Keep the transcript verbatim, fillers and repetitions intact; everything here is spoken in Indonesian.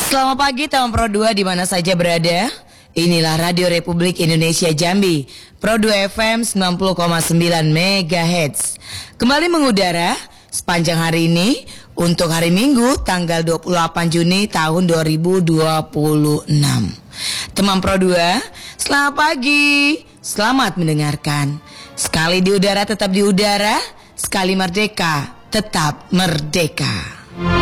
Selamat pagi teman Pro dua di mana saja berada. Inilah Radio Republik Indonesia Jambi, Pro dua F M sembilan puluh koma sembilan megahertz. Kembali mengudara sepanjang hari ini untuk hari Minggu tanggal dua puluh delapan Juni tahun dua ribu dua puluh enam. Teman Pro dua, selamat pagi, selamat mendengarkan. Sekali di udara tetap di udara, sekali merdeka tetap merdeka.